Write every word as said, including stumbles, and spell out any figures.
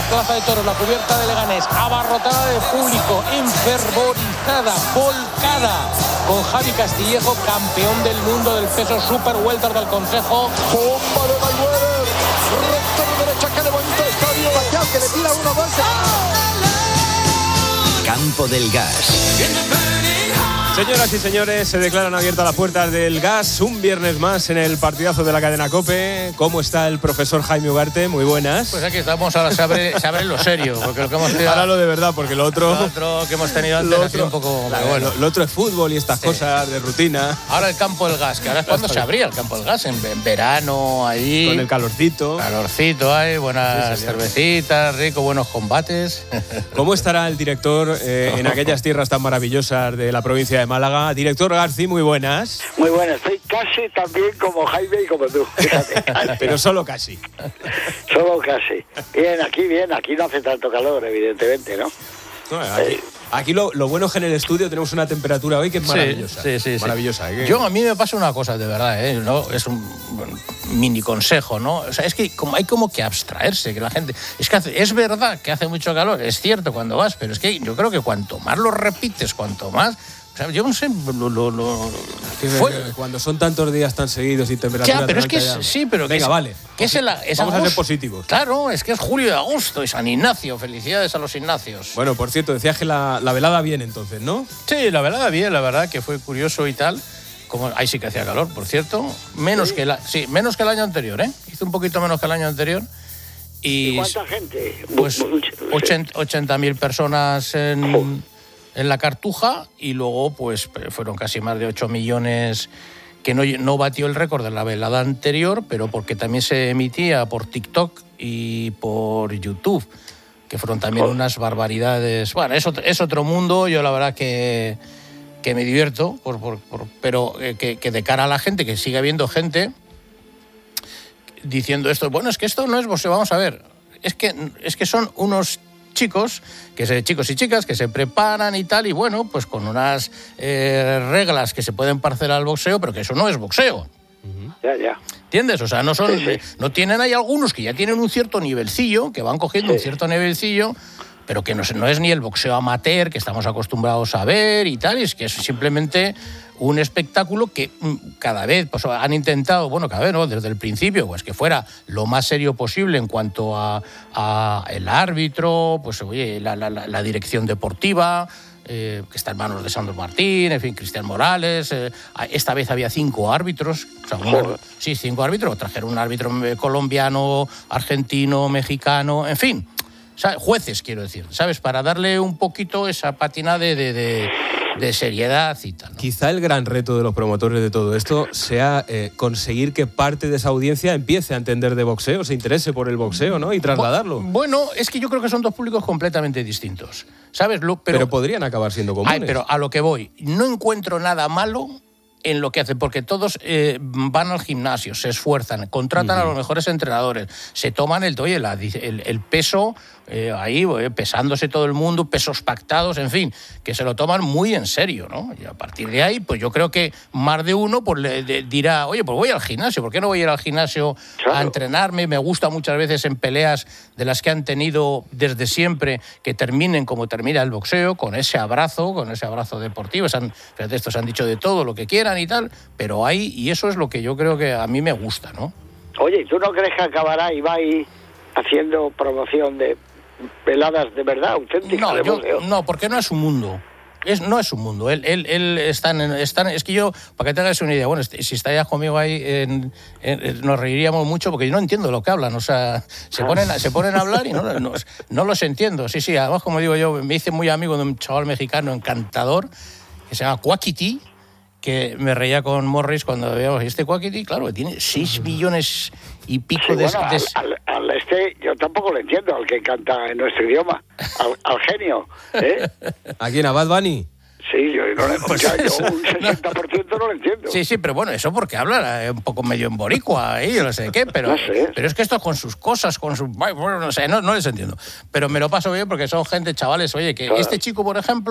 Plaza de Toros, la cubierta de Leganés, abarrotada de público, enfervorizada, volcada, con Javi Castillejo, campeón del mundo del peso super welter del Consejo. Bomba de Mayweather, recta de derecha que levanta el estadio, Pacquiao que le tira uno dos. Campo del Gas. Señoras y señores, se declaran abiertas las puertas del Gas un viernes más en el partidazo de la cadena COPE. ¿Cómo está el profesor Jaime Ugarte? Muy buenas. Pues aquí estamos, ahora se abre, se abre lo serio, porque lo que hemos tenido... Ahora lo de verdad, porque lo otro... Lo otro que hemos tenido antes ha sido un poco... La, bueno. lo, lo otro es fútbol y estas sí. cosas de rutina. Ahora el campo del Gas, que ahora es cuando se abría el campo del Gas, en, en verano, ahí... Con el calorcito. Calorcito, hay buenas sí, cervecitas, rico, buenos combates. ¿Cómo estará el director eh, en aquellas tierras tan maravillosas de la provincia de Málaga? Director García, muy buenas. Muy buenas, estoy casi tan bien como Jaime y como tú. Fíjate, pero solo casi. Solo casi. Bien, aquí bien, aquí no hace tanto calor, evidentemente, ¿no? no aquí eh. aquí lo, lo bueno es que en el estudio tenemos una temperatura hoy que es maravillosa. Sí, sí, sí. Maravillosa. Sí. ¿eh? Yo, a mí me pasa una cosa, de verdad, ¿eh? ¿No? Es un bueno, mini consejo, ¿no? O sea, es que como, hay como que abstraerse, que la gente... Es que hace, es verdad que hace mucho calor, es cierto cuando vas, pero es que yo creo que cuanto más lo repites, cuanto más... O sea, yo no sé, lo, lo, lo fue... cuando son tantos días tan seguidos y temperaturas ya, pero es que es, sí, pero venga, que es, vale. Que es el, es vamos agosto. A ser positivos. Claro, es que es julio y agosto y San Ignacio. Felicidades a los Ignacios. Bueno, por cierto, decías que la, la velada bien entonces, ¿no? Sí, la velada bien, la verdad que fue curioso y tal. Como ahí sí que hacía calor, por cierto, menos ¿Sí? que la, sí, menos que el año anterior, ¿eh? Hizo un poquito menos que el año anterior. Y, ¿Y cuánta gente? Pues ochenta mil personas en oh. en la Cartuja, y luego pues fueron casi más de ocho millones, que no, no batió el récord de la velada anterior, pero porque también se emitía por TikTok y por YouTube, que fueron también oh. unas barbaridades. Bueno, es otro, es otro mundo, yo la verdad que, que me divierto, por, por, por, pero que, que de cara a la gente, que sigue habiendo gente diciendo esto, bueno, es que esto no es boxeo, vamos a ver, es que, es que son unos chicos, que se, chicos y chicas que se preparan y tal, y bueno, pues con unas eh, reglas que se pueden parecer al boxeo, pero que eso no es boxeo. Uh-huh. Ya, ya. ¿Entiendes? O sea, no son, sí, sí. no tienen, hay algunos que ya tienen un cierto nivelcillo, que van cogiendo sí. un cierto nivelcillo, pero que no, no es ni el boxeo amateur que estamos acostumbrados a ver y tal, y es que es simplemente un espectáculo que cada vez pues, han intentado, bueno, cada vez, ¿no? Desde el principio, pues que fuera lo más serio posible en cuanto a, a el árbitro, pues oye, la, la, la dirección deportiva, eh, que está en manos de Sandro Martín, en fin, Cristian Morales. Eh, esta vez había cinco árbitros, o sea, un, sí, cinco árbitros, trajeron un árbitro colombiano, argentino, mexicano, en fin. ¿Sabes? Jueces, quiero decir, ¿sabes? Para darle un poquito esa patina de, de, de, de seriedad y tal, ¿no? Quizá el gran reto de los promotores de todo esto sea eh, conseguir que parte de esa audiencia empiece a entender de boxeo, se interese por el boxeo, ¿no? Y trasladarlo. Bueno, es que yo creo que son dos públicos completamente distintos, ¿sabes? Lo, pero, pero podrían acabar siendo comunes. Ay, pero a lo que voy, no encuentro nada malo en lo que hacen, porque todos eh, van al gimnasio, se esfuerzan, contratan uh-huh. a los mejores entrenadores, se toman el, oye, la, el, el peso eh, ahí, eh, pesándose todo el mundo, pesos pactados, en fin, que se lo toman muy en serio, ¿no? Y a partir de ahí, pues yo creo que más de uno pues le de, dirá, oye, pues voy al gimnasio, ¿por qué no voy a ir al gimnasio claro. a entrenarme? Me gusta muchas veces en peleas de las que han tenido desde siempre, que terminen como termina el boxeo, con ese abrazo, con ese abrazo deportivo. Han, fíjate, estos han dicho de todo lo que quieran y tal, pero hay, y eso es lo que yo creo que a mí me gusta, ¿no? Oye, ¿tú no crees que acabará Ibai haciendo promoción de veladas de verdad, auténticas? No, de yo, boxeo? no, porque no es un mundo. Es, no es un mundo. Él, él, él está en, está en, es que yo, para que te hagas una idea, bueno, si estarías conmigo ahí, en, en, nos reiríamos mucho porque yo no entiendo lo que hablan. O sea, se ponen, se ponen a hablar y no, no, no los entiendo. Sí, sí, además, como digo yo, me hice muy amigo de un chaval mexicano encantador que se llama Cuaquiti, que me reía con Morris cuando veíamos este Cuaquiti, claro, que tiene seis millones y pico sí, de... Bueno, de... Al, al, al este, yo tampoco lo entiendo, al que canta en nuestro idioma, al, al genio, ¿eh? ¿A quién? ¿A Bad Bunny? Sí, yo no le pues yo un sesenta por ciento no lo entiendo. Sí, sí, pero bueno, eso porque habla un poco medio en boricua, ¿eh? Yo no sé qué, pero, no sé. pero es que esto con sus cosas, con sus... Bueno, no sé, no, no les entiendo. Pero me lo paso bien porque son gente, chavales, oye, que claro. Este chico, por ejemplo,